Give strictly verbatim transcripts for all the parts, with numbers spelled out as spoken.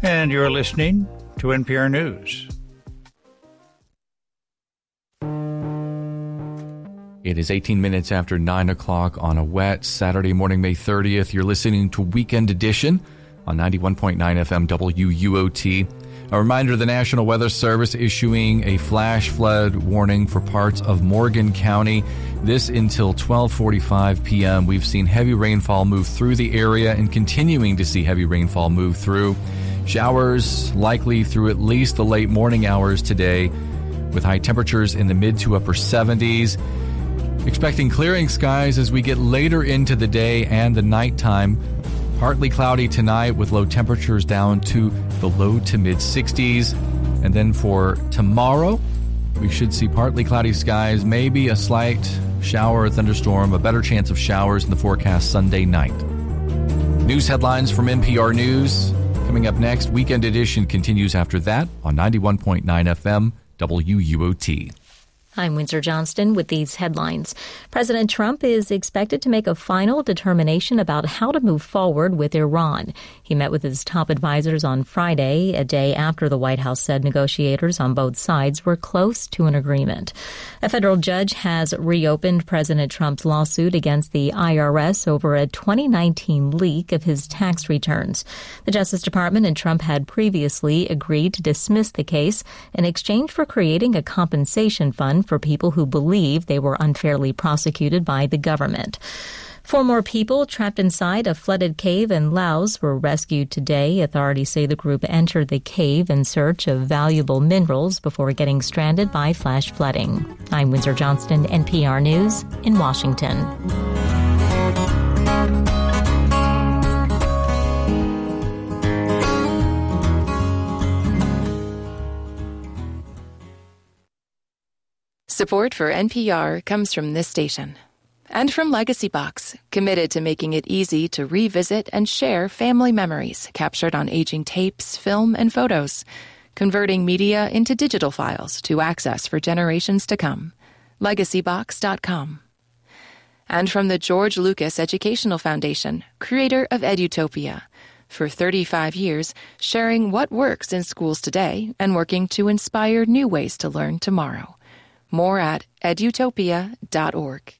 And you're listening to N P R News. It is eighteen minutes after nine o'clock on a wet Saturday morning, May thirtieth. You're listening to Weekend Edition on ninety-one point nine F M W U O T. A reminder, the National Weather Service issuing a flash flood warning for parts of Morgan County. This until twelve forty-five p.m. We've seen heavy rainfall move through the area and continuing to see heavy rainfall move through. Showers likely through at least the late morning hours today, with high temperatures in the mid to upper seventies. Expecting clearing skies as we get later into the day and the nighttime. Partly cloudy tonight with low temperatures down to the low to mid sixties. And then for tomorrow, we should see partly cloudy skies, maybe a slight shower or thunderstorm, a better chance of showers in the forecast Sunday night. News headlines from N P R News. Coming up next, Weekend Edition continues after that on ninety-one point nine F M W U O T. I'm Windsor Johnston with these headlines. President Trump is expected to make a final determination about how to move forward with Iran. He met with his top advisors on Friday, a day after the White House said negotiators on both sides were close to an agreement. A federal judge has reopened President Trump's lawsuit against the I R S over a twenty nineteen leak of his tax returns. The Justice Department and Trump had previously agreed to dismiss the case in exchange for creating a compensation fund for people who believe they were unfairly prosecuted by the government. Four more people trapped inside a flooded cave in Laos were rescued today. Authorities say the group entered the cave in search of valuable minerals before getting stranded by flash flooding. I'm Windsor Johnston, N P R News in Washington. Support for N P R comes from this station and from Legacy Box, committed to making it easy to revisit and share family memories captured on aging tapes, film, and photos, converting media into digital files to access for generations to come. legacy box dot com. And from the George Lucas Educational Foundation, creator of Edutopia, for thirty-five years sharing what works in schools today and working to inspire new ways to learn tomorrow. More at edutopia dot org.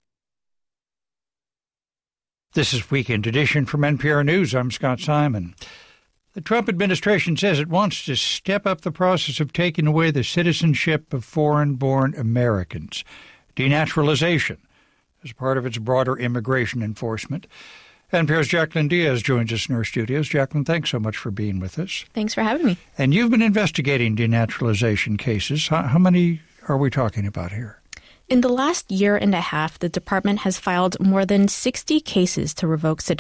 This is Weekend Edition from N P R News. I'm Scott Simon. The Trump administration says it wants to step up the process of taking away the citizenship of foreign-born Americans, denaturalization, as part of its broader immigration enforcement. N P R's Jacqueline Diaz joins us in our studios. Jacqueline, thanks so much for being with us. Thanks for having me. And you've been investigating denaturalization cases. How, how many are we talking about here? In the last year and a half, the department has filed more than sixty cases to revoke citizenship.